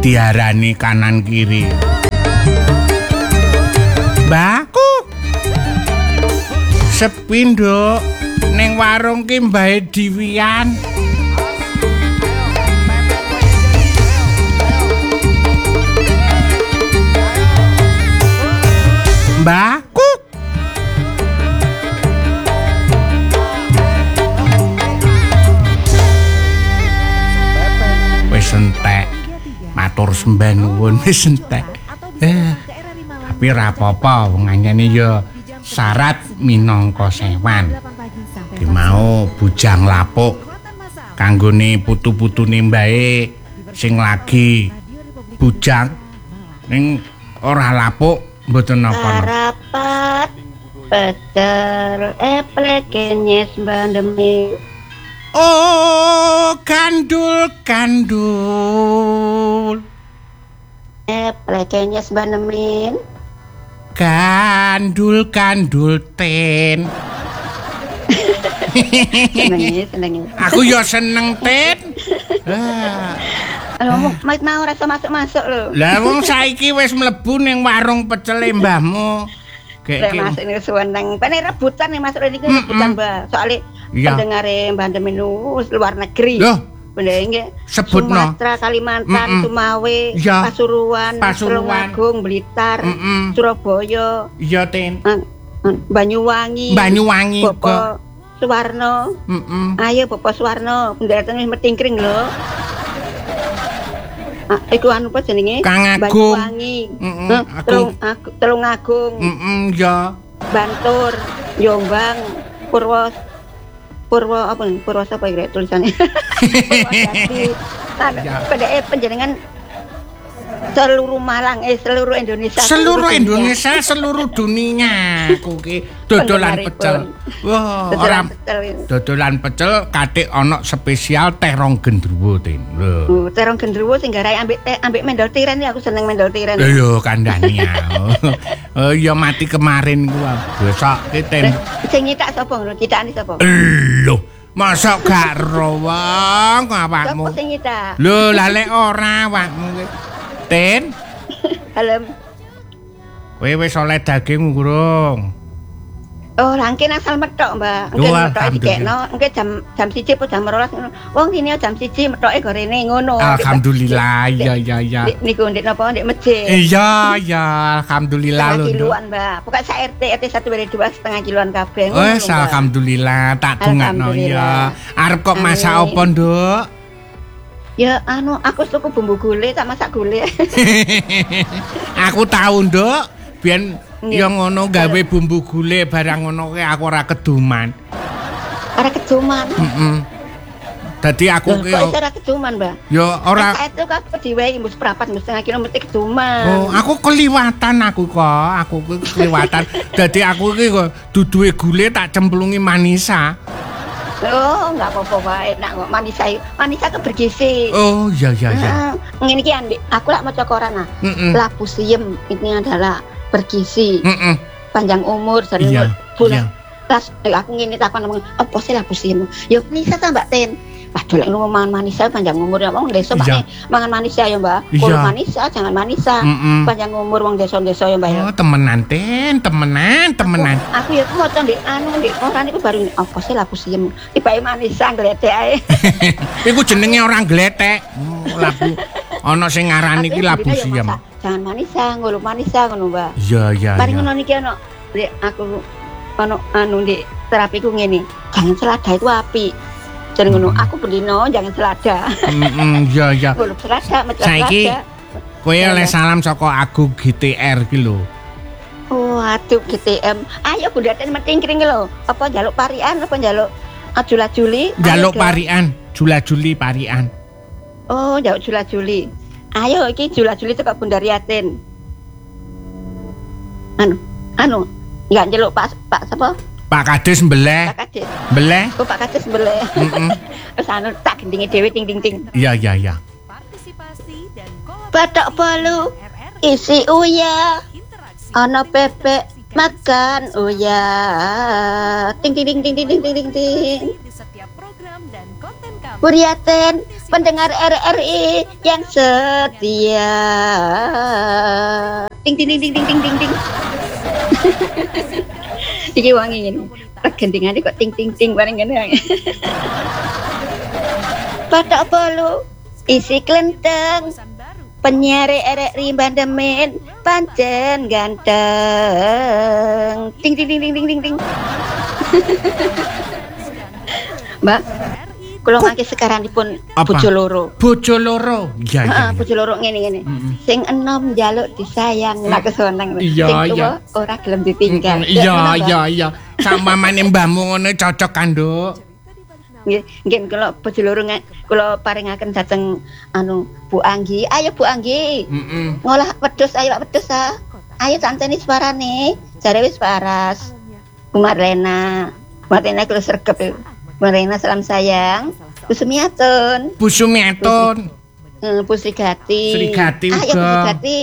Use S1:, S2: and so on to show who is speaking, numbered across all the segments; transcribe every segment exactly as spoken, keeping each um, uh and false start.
S1: diarani kanan kiri. Mbahku sepi nduk ning warung ki mbahe Diwian. Mbahku wis entek matur sembah nuwun wis entek eh tapi ora apa-apa wong anyane ya syarat minangka sewan di mau bujang lapuk kanggone putu-putune mbae sing lagi bujang ning ora lapuk mboten napa-napa.
S2: Rapat peter eplekenyes bandemi.
S1: Oh, kandul kandul.
S2: Eplekenyes bandemin.
S1: Kandul kandul ten.
S2: Seneng seneng.
S1: Aku yo seneng ten. Ah.
S2: Lho, mek mau rasa masuk-masuk lho.
S1: Lah wong saiki wis mlebu ning warung pecel mbahmu.
S2: Kayak masuk ning suweneng. Pene rebutan ning masuk niki rebutan, Mbak. Soale pendengare Mbah Demenu luar negeri.
S1: Loh,
S2: bener nggih.
S1: Sebutno.
S2: Sumatera, Kalimantan,
S1: Mm-mm.
S2: Sumawe,
S1: Ya.
S2: Pasuruan,
S1: Pasuruan.
S2: Tulungagung, Blitar,
S1: Mm-mm.
S2: Surabaya,
S1: Iya, Tin.
S2: uh, uh, Banyuwangi.
S1: Banyuwangi
S2: Bapak Suwarno.
S1: Heeh.
S2: Ayo Bapak Suwarno, pendaratan wis metingkring lho. Ah, iku anu apa jenenge?
S1: Kang Agung.
S2: Banyuwangi.
S1: Mm-mm,
S2: Huh?
S1: Agung.
S2: Telung Agung, Telungagung,
S1: Heeh, ya.
S2: Bantur, Jombang, Purwo Purwo apa nih? Purwo apa ya tulisannya? Purwodadi. Anu,
S1: Ya.
S2: P D E penjaringan seluruh Malang, eh seluruh Indonesia.
S1: Seluruh Indonesia, seluruh dunia. Aku ki dodolan pecel. Wah, ora dodolan pecel katik ana spesial terong gendruwo, Tin. Lho.
S2: Uh, terong gendruwo sing garai ambek teh ambek mendol tiren ya, aku seneng mendol tiren.
S1: Lho kandhani ya. Oh ya mati kemarin gua. Besok ki tem.
S2: Sing nyitak sapa lho? Citakane sapa?
S1: Lho, masa gak ro wong awakmu.
S2: Sapa sing nyitak?
S1: Lho, lah lek ora awakmu ki. Tin,
S2: Halem.
S1: kowe wis oleh daging urung?
S2: Oh, langke asal metok, Mbak.
S1: Duh,
S2: Engke metoke
S1: alhamdulillah.
S2: dikekno, engke jam jam siji apa jam dua belas ngono. Wong kene jam siji metoke gorene ngono.
S1: Alhamdulillah, iya iya iya.
S2: Dik- Niku ndek napa ndek masjid.
S1: Iya iya, alhamdulillah
S2: Setengah
S1: lho.
S2: kiloan, Mbak. Pokoke sak R T, R T satu dari dua setengah kiloan kabeh.
S1: Oh, alhamdulillah tak dongakno ya. Arep kok masak
S2: Amin.
S1: apa, Nduk?
S2: Ya anu, aku tuku bumbu gule tak masak gule.
S1: Aku tahu, Nduk. Biyen
S2: Nggih.
S1: ya ngono gawe bumbu gule barang ngono ki aku ora keduman.
S2: Ora keduman.
S1: Heeh. Dadi aku
S2: Loh,
S1: ki
S2: kok iso ora keduman, Mbak?
S1: ya ora.
S2: Sak itu kan diwehi mbus seprapat mbus setengah kilo mesti keduman.
S1: Oh, aku keliwatan aku kok. Aku ki keliwatan. Dadi aku ki kok duduhe gule tak cemplungi manisa.
S2: Oh, enggak apa-apa wae, enak kok manisa. Manisa ke bergizi.
S1: Oh, iya iya iya.
S2: Nah, ngene iki Andi, aku lak maca koran nah.
S1: Heeh.
S2: Lapusiem ini adalah bergizi,
S1: Heeh.
S2: panjang umur, dari
S1: Iya,
S2: bulan.
S1: iya.
S2: Pas eh, aku ngene takon ngomong, apa sih lapusiem? Ya manisa ta Mbak Ten. Waduh lek lu mangan manisa panjang umur ya wong desa
S1: Iya.
S2: Pak mangan manisa ya Mbak.
S1: Iya.
S2: Kulo manisa jangan manisa.
S1: Mm-mm.
S2: Panjang umur wong desa-desa ya Mbak ya.
S1: Oh, temenan Tin, temenan, temenan.
S2: Aku ya maca ndek anu ndek koran iku baru apa sih lapusiem? Tibake manisa gledek ae.
S1: Iku jenenge orang gletek. Oh, labu. Ana sing ngarani iki labu siam.
S2: Jangan manisa, ngulu manisa ngono, Mbak.
S1: Iya, iya,
S2: Paling
S1: iya.
S2: ngono niki ono ndek aku ono anu ndek terapiku ngene. Jangan selada itu api. Jadi ngono, aku bendino jangan selada.
S1: Heeh, iya, iya.
S2: Ngulu selada, macam
S1: Saiki
S2: selada.
S1: kowe oleh salam saka Agung G T R ki lho.
S2: Oh, aduh G T M. Ayo Bunda Ten metingkring lho. Apa njaluk parian apa njaluk ajula-juli? Ayo,
S1: Jaluk
S2: Glo.
S1: parian, jula-juli parian.
S2: Oh, njaluk jula-juli. Ayo iki jula-juli teko Bunda Riatin. Anu, anu, enggak njaluk Pak Pak sapa?
S1: Pak Kades mbeleh,
S2: Pak Kades.
S1: mbeleh.
S2: Oh, Pak Kades boleh.
S1: Heeh.
S2: Wis anu tak gendinge dhewe ting ting ting.
S1: Iya, iya, iya.
S3: Partisipasi dan
S2: Batok bolu
S3: R R
S2: isi uya.
S3: interaksi
S2: Ana bebek makan uya. Ting ting ting ting ting ting ting ting.
S3: di setiap program dan konten kami.
S2: Bu Riaten, pendengar R R I yang setia. Ting ting ting ting ting ting ting ting. Iki wangi ini. Gendingane kok ting ting ting bareng ngene. Patok bolu isi klenteng. Penyiar R R I Bandemen pancen ganteng. Ting ting ting ting ting ting ting. Mbak, kula mangke sekarangipun bojo loro.
S1: Bojo loro. Iya iya.
S2: Heeh, bojo loro ngene-ngene. Sing enom njaluk disayang, nek keseneng.
S1: Iya,
S2: Sing
S1: iya.
S2: tuwa ora gelem ditinggal.
S1: Iya iya iya. Samamane mbahmu ngono cocok kan, Nduk.
S2: Nggih, nggih kula bojo loro kula paringaken dhateng anu Bu Anggi. Ayo Bu Anggi.
S1: Heeh.
S2: Ngolah wedhus ayo Pak wedhus ah. Ayo santeni suarane. Jare wis paras. Bu Marlena. Marlena kula sregep. Bu Marlena salam sayang. Bu Sumiatun.
S1: Bu Sumiatun.
S2: Eh, Bu Srigati.
S1: Srigati
S2: Ayo
S1: uga.
S2: Bu Srigati.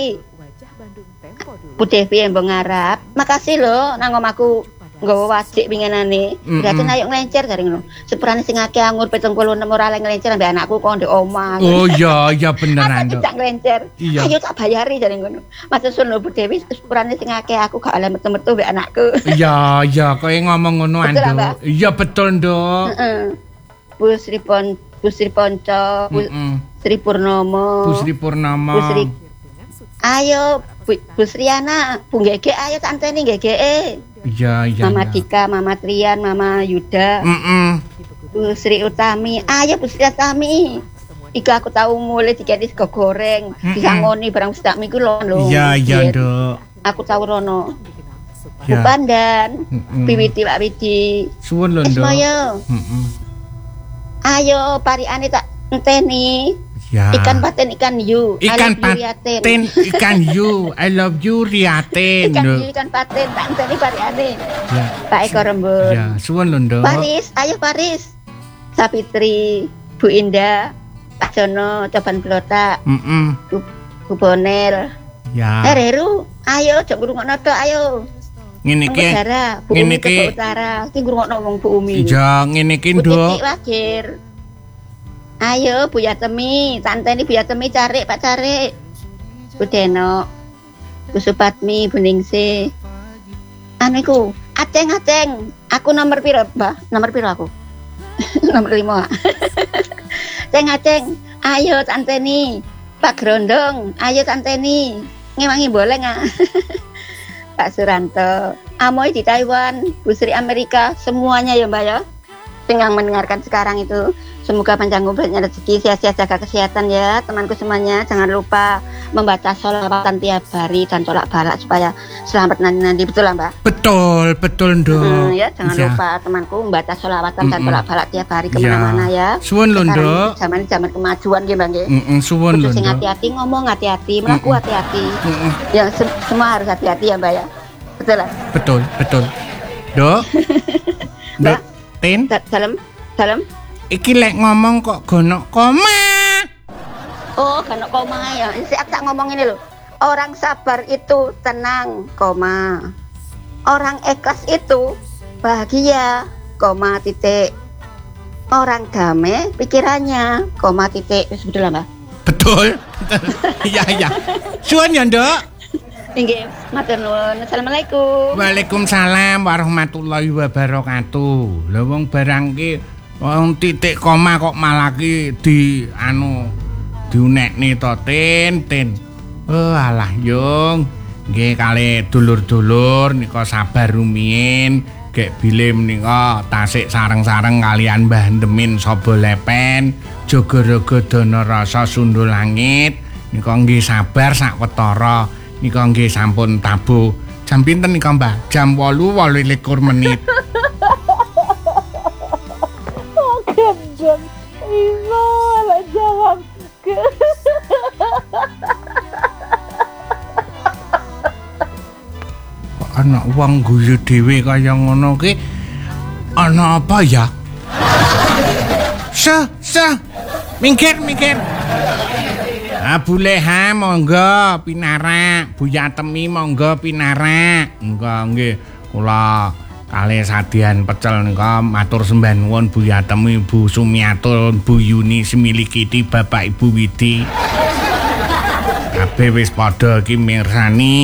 S2: Bu Devi yang ngarap. Makasih lho nang omaku nggawa wajik winginane.
S1: Mm-mm.
S2: Berarti ayo nglencer jare ngono. Sepurane sing akeh anggur pitung puluh enam ora le nglencer ambek anakku kok ndek omah.
S1: Oh iya iya beneran,
S2: Aku
S1: Nduk.
S2: tidak nglencer.
S1: Iya.
S2: Ayo tak bayari jare ngono. Maksud sono Bu Dewi sepurane sing akeh aku gak oleh metu-metu mbek anakku.
S1: Iya iya kowe ngomong ngono,
S2: Betul,
S1: Nduk.
S2: Mbak?
S1: Iya betul, Nduk.
S2: Heeh. Bu Sri Pon Bu Sri Ponco, Bu
S1: Heeh.
S2: Sri Purnomo.
S1: Bu Sri Purnama.
S2: Bu Sri. Ayo Bu, Bu Sriana, Bu Gege ayo tak anteni Gege.
S1: Iya iya.
S2: Mama
S1: iya.
S2: Dika, Mama Trian, Mama Yuda,
S1: Heeh.
S2: Bu Sri Utami. Ayo Bu Sri Utami. Iku aku tahu mulai dikene sego goreng,
S1: Mm-mm.
S2: disangoni barang sedakmi ku lho. lho.
S1: Iya iya,
S2: Biyen
S1: Nduk.
S2: Aku tahu rono. Bu
S1: Ya.
S2: Pandan,
S1: Mm-mm.
S2: Piwiti Pak Widi.
S1: Suwun lho, Nduk.
S2: Esmoyo.
S1: Heeh.
S2: Ayo pariane tak enteni.
S1: Ya.
S2: Ikan paten ikan yu.
S1: Ikan
S2: I love you, Riatin.
S1: paten, ikan you, I love you Riatin.
S2: Ikan
S1: Nduk.
S2: yu, ikan paten tak enteni pariane.
S1: Ya.
S2: Pak Eko Rembun.
S1: Ya, suwun lho, Nduk.
S2: Paris, ayo Paris. Sapitri, Bu Indah, Pak Jono, Coban Pelota,
S1: Heeh.
S2: Bu, Bu Bonel.
S1: Ya.
S2: Eh Reru, ayo jok ngrungokno tok ayo.
S1: Ngene iki.
S2: Utara, Bu
S1: ngene
S2: Umi
S1: iki.
S2: Tebak Utara. Ki ngrungokno wong Bu Umi.
S1: Iya, ngene iki,
S2: Bu
S1: Nduk.
S2: Titik Wagir. Ayo Bu Yatemi, tanteni Bu Yatemi cari Pak cari. Bu Deno, Bu Supatmi, Bu Ningsih. Anu iku, Aceng Aceng. Aku nomor piro, Mbah? Nomor piro aku? Nomor lima. Aceng Aceng, ayo tanteni. Pak Grondong, ayo tanteni. Ngewangi boleh nggak? Pak Suranto, Amoy di Taiwan, Bu Sri Amerika, semuanya ya Mbak ya. Yang mendengarkan sekarang itu, semoga panjang umurnya rezeki, sehat-sehat, jaga kesehatan ya temanku semuanya. Jangan lupa membaca sholawatan tiap hari dan tolak balak supaya selamat nanti-nanti, betul lah Mbak?
S1: Betul, betul, Nduk.
S2: Hmm, ya jangan
S1: Iya.
S2: lupa temanku membaca sholawatan dan
S1: Mm-mm.
S2: tolak balak tiap hari kemana-mana ya.
S1: Suwun lho,
S2: Sekarang
S1: Nduk.
S2: zaman zaman kemajuan ya Mbak.
S1: Heeh, suwun lho,
S2: Kudu sing
S1: Nduk.
S2: hati-hati ngomong, hati-hati melaku,
S1: Mm-mm.
S2: hati-hati.
S1: Heeh.
S2: Ya se- semua harus hati-hati ya Mbak ya. Betul lah.
S1: Betul, betul. Nduk. Nduk, Tin,
S2: Sa- Salam, salam.
S1: iki lek ngomong kok gonok koma.
S2: Oh, kan koma ya. Si aku tak ngomong ini loh. Orang sabar itu tenang, koma. Orang ikhlas itu bahagia, koma titik. Orang damai pikirannya, koma titik. Wis betul lah, Mbak.
S1: Betul. Iya, iya. Suwun ya, Nduk.
S2: Nggih, matur nuwun. Assalamualaikum.
S1: Waalaikumsalam warahmatullahi wabarakatuh. Lah wong barang ki wong titik koma kok malah ki di anu diunekne to, Tin, Tin. Oh alah yung. Nggih kali dulur-dulur nika sabar rumiyin, gek bile menika tasik sareng-sareng kalian Mbah Ndemin Saba Lepen, Jogorogo Dana Rasa Sundul Langit. Nika nggih sabar sawetara. Nika nggih sampun tabuh. Jam pinten nika, Mbah? Jam wolu wolu likur menit.
S3: Gendeng, iso lah jawab.
S1: Kok ana wong guyu dhewe kaya ngono ki? Ana apa ya? Sa, sa. Minggir, minggir. Abu Leha monggo pinarak, Bu Yatemi monggo pinarak. Enggak nggih, kula kalih sadian pecel nika matur sembah nuwun Bu Yatemi, Bu Sumiatul, Bu Yuni, Similikiti, Bapak Ibu Widi. Kabeh wis padha iki mirsani